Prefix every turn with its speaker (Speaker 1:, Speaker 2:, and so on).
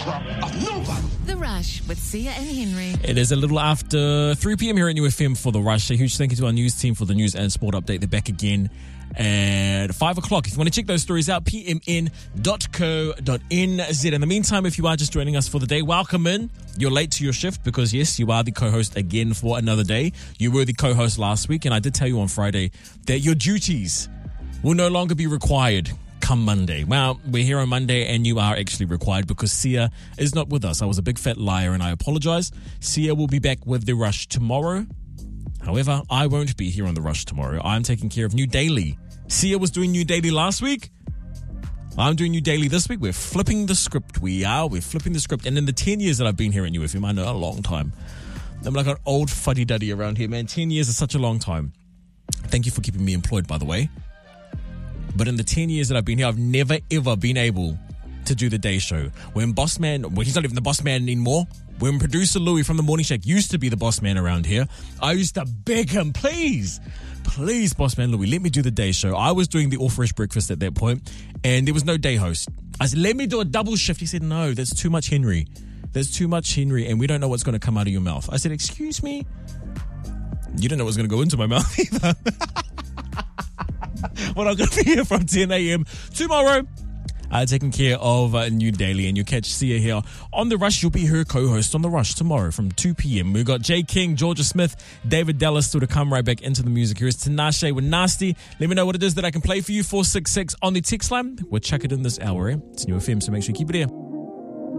Speaker 1: club of nobody.
Speaker 2: The Rush with Sia and Henry.
Speaker 3: It is a little after 3 p.m. here at UFM for The Rush. A huge thank you to our news team for the news and sport update. They're back again at 5 o'clock. If you want to check those stories out, pmn.co.nz. In the meantime, if you are just joining us for the day, welcome in. You're late to your shift because, yes, you are the co-host again for another day. You were the co-host last week, and I did tell you on Friday that your duties will no longer be required come Monday. Well, we're here on Monday, and you are actually required because Sia is not with us. I was a big fat liar, and I apologize. Sia will be back with The Rush tomorrow. However, I won't be here on The Rush tomorrow. I'm taking care of New Daily. Sia was doing New Daily last week. I'm doing New Daily this week. We're flipping the script. We're flipping the script. And in the 10 years that I've been here at UFM, I know a long time. I'm like an old fuddy-duddy around here, man. 10 years is such a long time. Thank you for keeping me employed, by the way. But in the 10 years that I've been here, I've never, ever been able to do the day show. When boss man, well, he's not even the boss man anymore. When producer Louis from The Morning Shack used to be the boss man around here, I used to beg him, please, boss man Louis, let me do the day show. I was doing the All Fresh breakfast at that point, and there was no day host. I said, let me do a double shift. He said, no, that's too much Henry. There's too much Henry, and we don't know what's going to come out of your mouth. I said, excuse me? You don't know what's going to go into my mouth either. Well, I'm going to be here from 10 a.m. tomorrow. Taking care of New Daily, and you'll catch Sia here on The Rush. You'll be her co-host on The Rush tomorrow from 2 p.m. We've got Jay King, Georgia Smith, David Dallas still to come right back into the music. Here's Tinashe with Nasty. Let me know what it is that I can play for you. 466 on the text line. We'll check it in this hour. It's New FM, so make sure you keep it here.